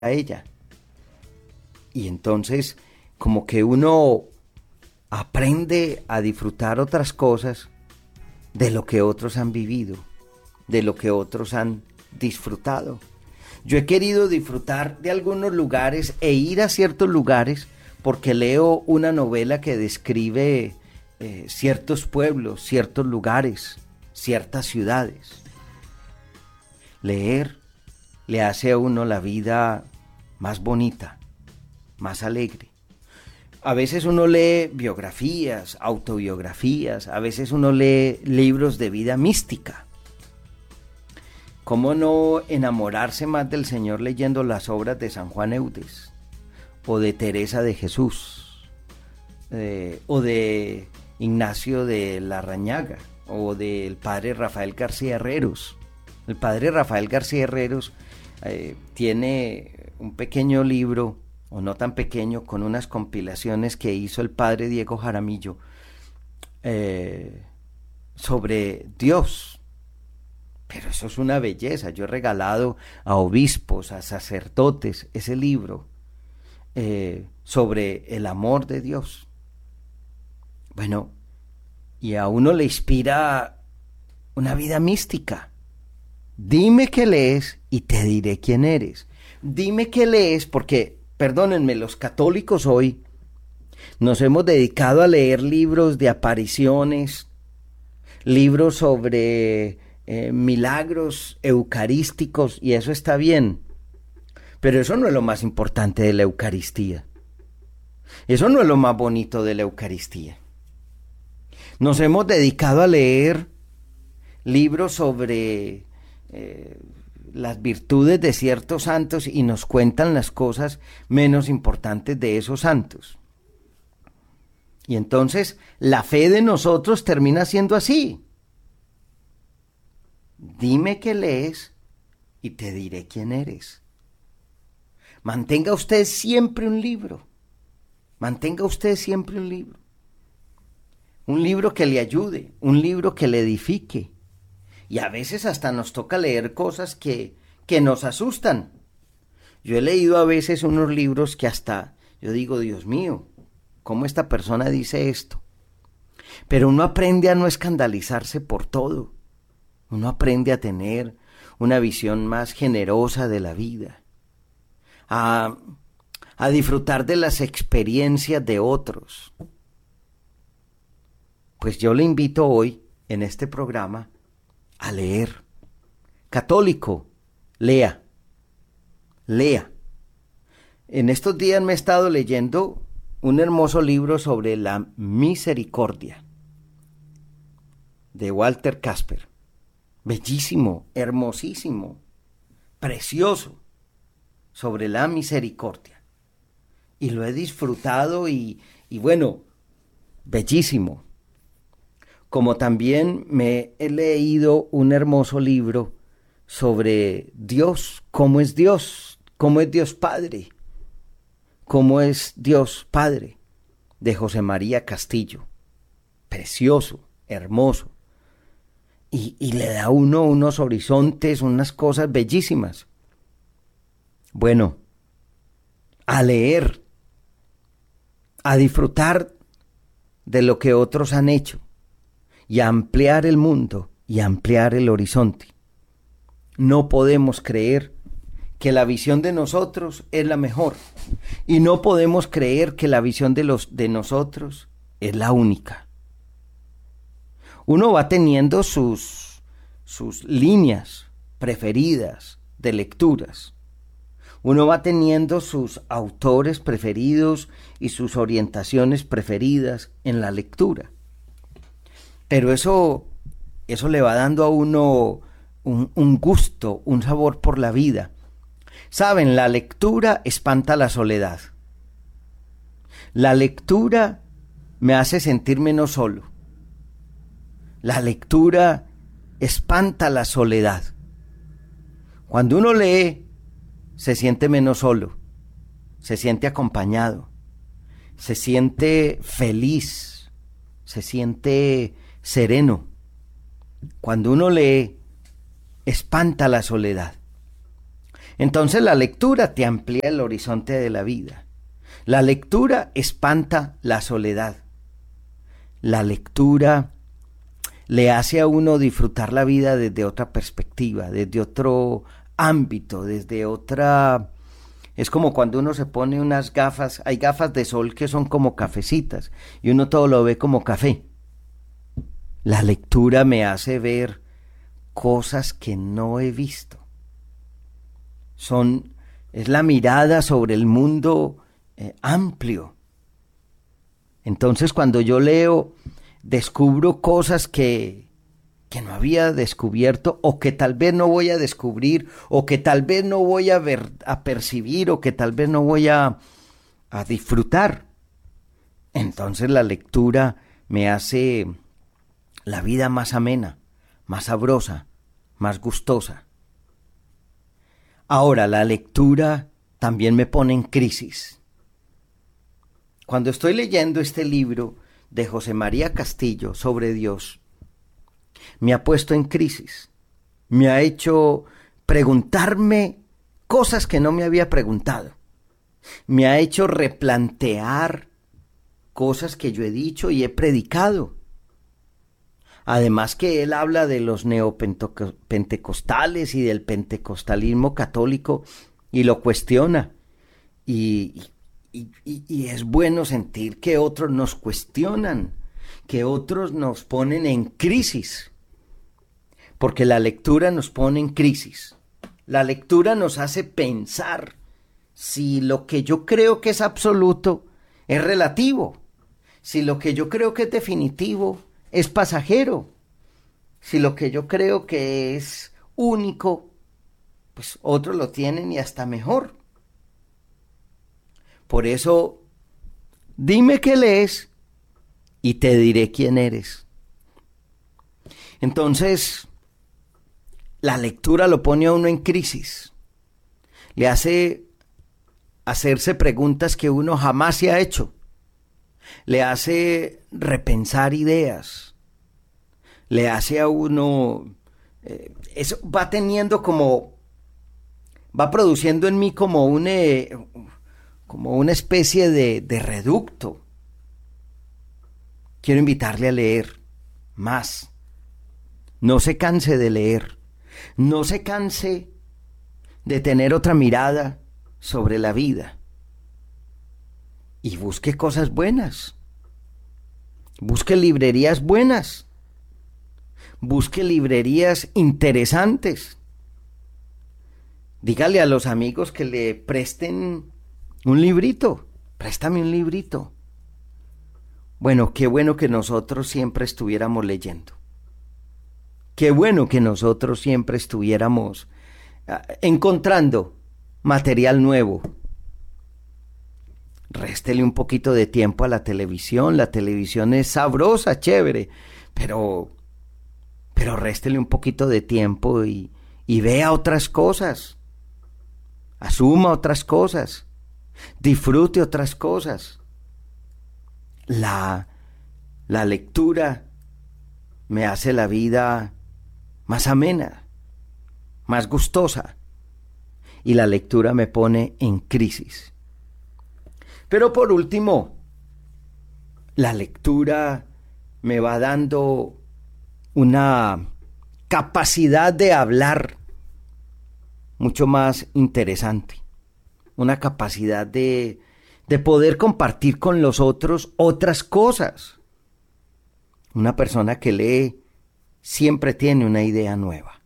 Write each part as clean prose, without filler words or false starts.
a ella. Y entonces como que uno aprende a disfrutar otras cosas de lo que otros han vivido, de lo que otros han disfrutado. Yo he querido disfrutar de algunos lugares e ir a ciertos lugares porque leo una novela que describe ciertos pueblos, ciertos lugares, ciertas ciudades. Leer le hace a uno la vida más bonita, más alegre. A veces uno lee biografías, autobiografías, a veces uno lee libros de vida mística. ¿Cómo no enamorarse más del Señor leyendo las obras de San Juan Eudes, o de Teresa de Jesús, o de Ignacio de Larrañaga, o del padre Rafael García Herreros? El padre Rafael García Herreros tiene un pequeño libro, o no tan pequeño, con unas compilaciones que hizo el padre Diego Jaramillo sobre Dios. Pero eso es una belleza. Yo he regalado a obispos, a sacerdotes, ese libro sobre el amor de Dios. Bueno, y a uno le inspira una vida mística. Dime qué lees y te diré quién eres. Dime qué lees, porque, perdónenme, los católicos hoy nos hemos dedicado a leer libros de apariciones, libros sobre milagros eucarísticos, y eso está bien, pero eso no es lo más importante de la Eucaristía. Eso no es lo más bonito de la Eucaristía. Nos hemos dedicado a leer libros sobre las virtudes de ciertos santos y nos cuentan las cosas menos importantes de esos santos. Y entonces la fe de nosotros termina siendo así. Dime qué lees y te diré quién eres. Mantenga usted siempre un libro. Mantenga usted siempre un libro. Un libro que le ayude, un libro que le edifique. Y a veces hasta nos toca leer cosas que nos asustan. Yo he leído a veces unos libros que hasta yo digo, Dios mío, ¿cómo esta persona dice esto? Pero uno aprende a no escandalizarse por todo. Uno aprende a tener una visión más generosa de la vida, a disfrutar de las experiencias de otros. Pues yo le invito hoy, en este programa, a leer. Católico, lea. Lea. En estos días me he estado leyendo un hermoso libro sobre la misericordia, de Walter Casper. Bellísimo, hermosísimo, precioso, sobre la misericordia. Y lo he disfrutado y bueno, bellísimo. Como también me he leído un hermoso libro sobre Dios, cómo es Dios Padre, cómo es Dios Padre, de José María Castillo. Precioso, hermoso. Y le da a uno unos horizontes, unas cosas bellísimas. Bueno, a leer, a disfrutar de lo que otros han hecho y a ampliar el mundo y a ampliar el horizonte. No podemos creer que la visión de nosotros es la mejor y no podemos creer que la visión de nosotros es la única. Uno va teniendo sus líneas preferidas de lecturas. Uno va teniendo sus autores preferidos y sus orientaciones preferidas en la lectura. Pero eso le va dando a uno un gusto, un sabor por la vida. Saben, la lectura espanta la soledad. La lectura me hace sentir menos solo. La lectura espanta la soledad. Cuando uno lee, se siente menos solo, se siente acompañado, se siente feliz, se siente sereno. Cuando uno lee, espanta la soledad. Entonces la lectura te amplía el horizonte de la vida. La lectura espanta la soledad. La lectura le hace a uno disfrutar la vida desde otra perspectiva, desde otro ámbito, desde otra... Es como cuando uno se pone unas gafas, hay gafas de sol que son como cafecitas y uno todo lo ve como café. La lectura me hace ver cosas que no he visto. Es la mirada sobre el mundo amplio. Entonces cuando yo leo, descubro cosas que no había descubierto, o que tal vez no voy a descubrir, o que tal vez no voy a percibir, o que tal vez no voy a disfrutar. Entonces la lectura me hace la vida más amena, más sabrosa, más gustosa. Ahora, la lectura también me pone en crisis. Cuando estoy leyendo este libro de José María Castillo sobre Dios, me ha puesto en crisis. Me ha hecho preguntarme cosas que no me había preguntado. Me ha hecho replantear cosas que yo he dicho y he predicado. Además que él habla de los neopentecostales y del pentecostalismo católico y lo cuestiona. Y es bueno sentir que otros nos cuestionan, que otros nos ponen en crisis, porque la lectura nos pone en crisis. La lectura nos hace pensar si lo que yo creo que es absoluto es relativo, si lo que yo creo que es definitivo es pasajero, si lo que yo creo que es único, pues otros lo tienen y hasta mejor. Por eso, dime qué lees y te diré quién eres. Entonces, la lectura lo pone a uno en crisis. Le hace hacerse preguntas que uno jamás se ha hecho. Le hace repensar ideas. Le hace a uno... eso va teniendo como... va produciendo en mí como una especie de reducto. Quiero invitarle a leer más. No se canse de leer. No se canse de tener otra mirada sobre la vida. Y busque cosas buenas. Busque librerías buenas. Busque librerías interesantes. Dígale a los amigos que le presten un librito. Préstame un librito. Bueno, qué bueno que nosotros siempre estuviéramos leyendo. Qué bueno que nosotros siempre estuviéramos encontrando material nuevo. Réstele un poquito de tiempo a la televisión. La televisión es sabrosa, chévere, pero réstele un poquito de tiempo y vea otras cosas. Asuma otras cosas. Disfrute otras cosas. La lectura me hace la vida más amena, más gustosa, y la lectura me pone en crisis. Pero por último, la lectura me va dando una capacidad de hablar mucho más interesante, una capacidad de poder compartir con los otros otras cosas. Una persona que lee siempre tiene una idea nueva.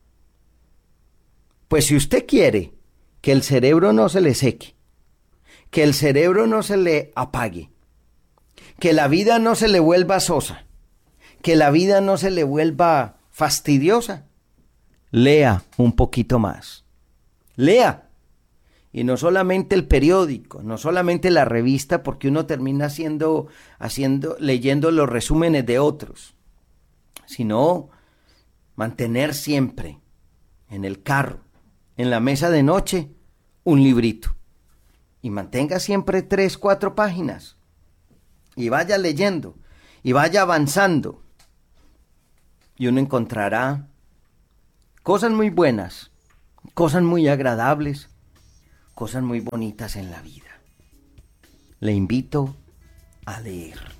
Pues si usted quiere que el cerebro no se le seque, que el cerebro no se le apague, que la vida no se le vuelva sosa, que la vida no se le vuelva fastidiosa, lea un poquito más. Lea. Y no solamente el periódico, no solamente la revista, porque uno termina leyendo los resúmenes de otros, sino mantener siempre en el carro, en la mesa de noche, un librito. Y mantenga siempre 3, 4 páginas. Y vaya leyendo, y vaya avanzando. Y uno encontrará cosas muy buenas, cosas muy agradables, cosas muy bonitas en la vida. Le invito a leer.